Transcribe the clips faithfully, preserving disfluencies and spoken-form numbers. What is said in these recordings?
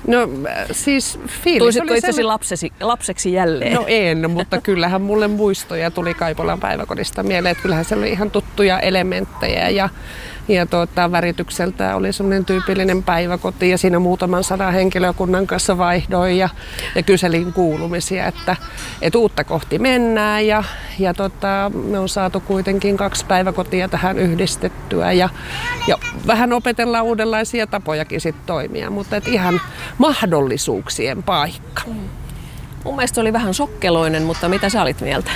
No siis fiilis Tulisitko oli itsesi sen... lapsesi, lapseksi jälleen? No en, mutta kyllähän mulle muistoja tuli Kaipolan päiväkodista mieleen, että kyllähän se oli ihan tuttuja elementtejä ja, ja tuota, väritykseltä oli semmoinen tyypillinen päiväkoti ja siinä muutaman sadan henkilökunnan kanssa vaihdoin ja, ja kyselin kuulumisia, että, että uutta kohti mennään ja, ja tota, me on saatu kuitenkin kaksi päiväkotia tähän yhdistettyä ja, ja vähän opetellaan uudenlaisia tapojakin sit toimia, mutta et ihan mahdollisuuksien paikka. Mm. Mun mielestä se oli vähän sokkeloinen, mutta mitä sä olit mieltä?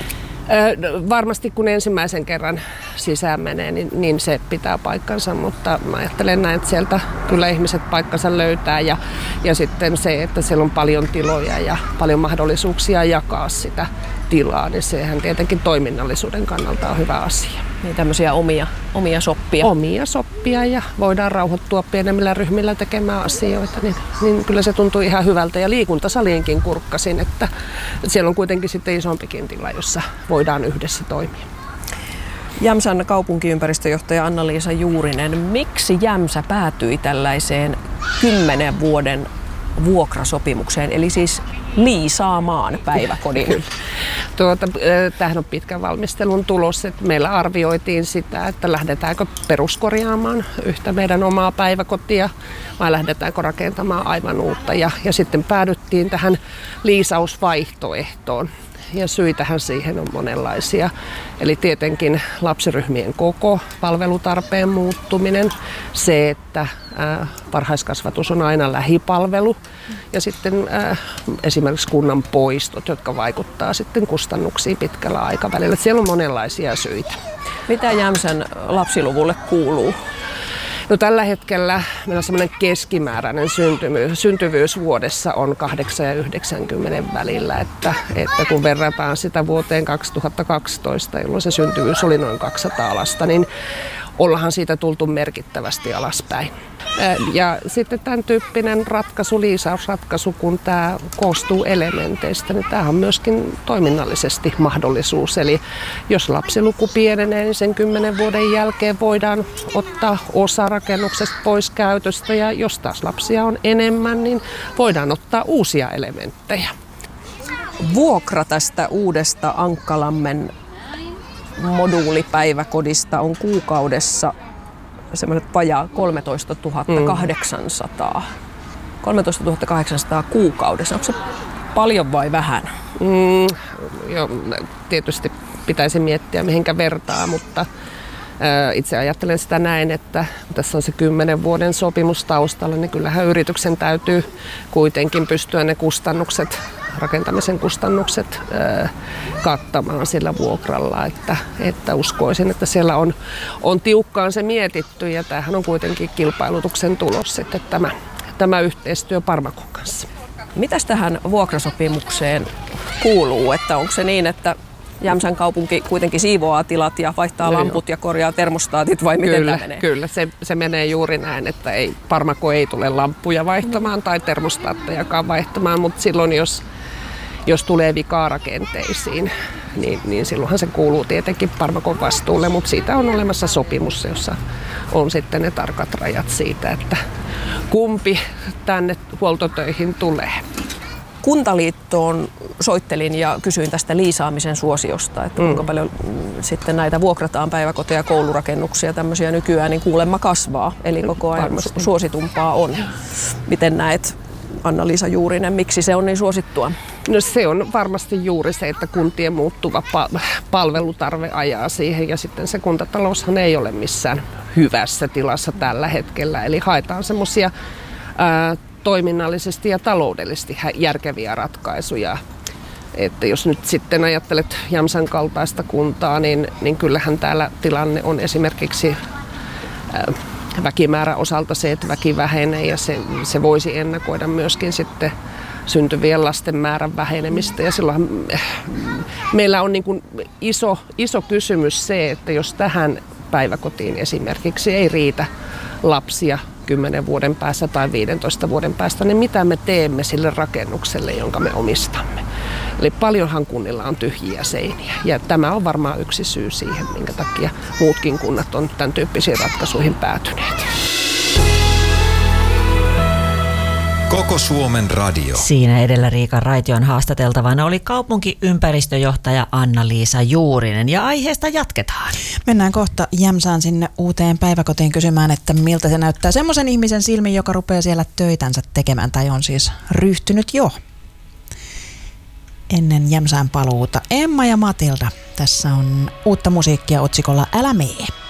Ö, varmasti kun ensimmäisen kerran sisään menee, niin, niin se pitää paikkansa, mutta mä ajattelen näin, että sieltä kyllä ihmiset paikkansa löytää ja, ja sitten se, että siellä on paljon tiloja ja paljon mahdollisuuksia jakaa sitä tilaa, niin sehän tietenkin toiminnallisuuden kannalta on hyvä asia. Niin tämmöisiä omia, omia soppia. Omia soppia ja voidaan rauhoittua pienemmillä ryhmillä tekemään asioita, niin, niin kyllä se tuntuu ihan hyvältä. Ja liikuntasaliinkin kurkkasin, että siellä on kuitenkin sitten isompikin tila, jossa voidaan yhdessä toimia. Jämsän kaupunkiympäristöjohtaja Anna-Liisa Juurinen, miksi Jämsä päätyi tällaiseen kymmenen vuoden vuokrasopimukseen, eli siis liisaamaan päiväkodin? Tuota, tämähän on pitkän valmistelun tulos, että meillä arvioitiin sitä, että lähdetäänkö peruskorjaamaan yhtä meidän omaa päiväkotia vai lähdetäänkö rakentamaan aivan uutta ja, ja sitten päädyttiin tähän liisausvaihtoehtoon. Ja syitähän siihen on monenlaisia. Eli tietenkin lapsiryhmien koko, palvelutarpeen muuttuminen, se, että ää, varhaiskasvatus on aina lähipalvelu ja sitten ää, esimerkiksi kunnan poistot, jotka vaikuttaa sitten kustannuksiin pitkällä aikavälillä. Siellä on monenlaisia syitä. Mitä Jämsän lapsiluvulle kuuluu? No, tällä hetkellä meillä on semmoinen keskimääräinen syntyvyys, syntyvyys vuodessa on kahdeksan ja yhdeksänkymmentä välillä, että, että kun verrataan sitä vuoteen kaksituhattakaksitoista, jolloin se syntyvyys oli noin kaksisataa lasta, niin ollaanhan siitä tultu merkittävästi alaspäin. Ja sitten tämän tyyppinen ratkaisu, liisausratkaisu, kun tämä koostuu elementeistä, niin tämä on myöskin toiminnallisesti mahdollisuus. Eli jos lapsiluku pienenee, niin sen kymmenen vuoden jälkeen voidaan ottaa osa rakennuksesta pois käytöstä. Ja jos taas lapsia on enemmän, niin voidaan ottaa uusia elementtejä. Vuokra tästä uudesta Ankkalammen moduulipäiväkodista on kuukaudessa semmoiset vajaa kolmetoistatuhatta kahdeksansataa. kolmetoistatuhatta kahdeksansataa kuukaudessa. Onko se paljon vai vähän? Mm, jo, tietysti pitäisi miettiä mihinkä vertaa, mutta äh, itse ajattelen sitä näin, että tässä on se kymmenen vuoden sopimus taustalla, niin kyllähän yrityksen täytyy kuitenkin pystyä ne kustannukset, rakentamisen kustannukset äh, kattamaan sillä vuokralla, että, että uskoisin, että siellä on, on tiukkaan se mietitty ja tämähän on kuitenkin kilpailutuksen tulos sitten tämä, tämä yhteistyö Parmakon kanssa. Mitäs tähän vuokrasopimukseen kuuluu, että onko se niin, että Jämsän kaupunki kuitenkin siivoaa tilat ja vaihtaa no lamput joo. ja korjaa termostaatit vai miten kyllä, tämä menee? Kyllä, se, se menee juuri näin, että ei, Parmako ei tule lamppuja vaihtamaan tai termostaattejakaan vaihtamaan, mutta silloin jos Jos tulee vikaa rakenteisiin, niin, niin silloinhan se kuuluu tietenkin Parmakon vastuulle, mutta siitä on olemassa sopimus, jossa on sitten ne tarkat rajat siitä, että kumpi tänne huoltotöihin tulee. Kuntaliittoon soittelin ja kysyin tästä liisaamisen suosiosta, että kuinka mm. paljon sitten näitä vuokrataan päiväkoteja ja koulurakennuksia tämmöisiä nykyään, niin kuulemma kasvaa, eli koko ajan Varmasti. suositumpaa on. Miten näet, Anna-Liisa Juurinen, miksi se on niin suosittua? No se on varmasti juuri se, että kuntien muuttuva palvelutarve ajaa siihen ja sitten se kuntataloushan ei ole missään hyvässä tilassa tällä hetkellä. Eli haetaan semmoisia toiminnallisesti ja taloudellisesti järkeviä ratkaisuja. Että jos nyt sitten ajattelet Jämsän kaltaista kuntaa, niin, niin kyllähän täällä tilanne on esimerkiksi ää, väkimäärän osalta se, että väki vähenee ja se, se voisi ennakoida myöskin sitten syntyvien lasten määrän vähenemistä. Ja silloin meillä on niin kuin iso, iso kysymys se, että jos tähän päiväkotiin esimerkiksi ei riitä lapsia kymmenen vuoden päästä tai viidentoista vuoden päästä, niin mitä me teemme sille rakennukselle, jonka me omistamme. Eli paljonhan kunnilla on tyhjiä seiniä ja tämä on varmaan yksi syy siihen, minkä takia muutkin kunnat on tämän tyyppisiin ratkaisuihin päätyneet. Koko Koko Suomen radio. Siinä edellä Riikan Raition haastateltavana oli kaupunkiympäristöjohtaja Anna-Liisa Juurinen ja aiheesta jatketaan. Mennään kohta Jämsään sinne uuteen päiväkotiin kysymään, että miltä se näyttää semmoisen ihmisen silmin, joka rupeaa siellä töitänsä tekemään tai on siis ryhtynyt jo. Ennen Jämsään paluuta Emma ja Matilda. Tässä on uutta musiikkia otsikolla Älä mee.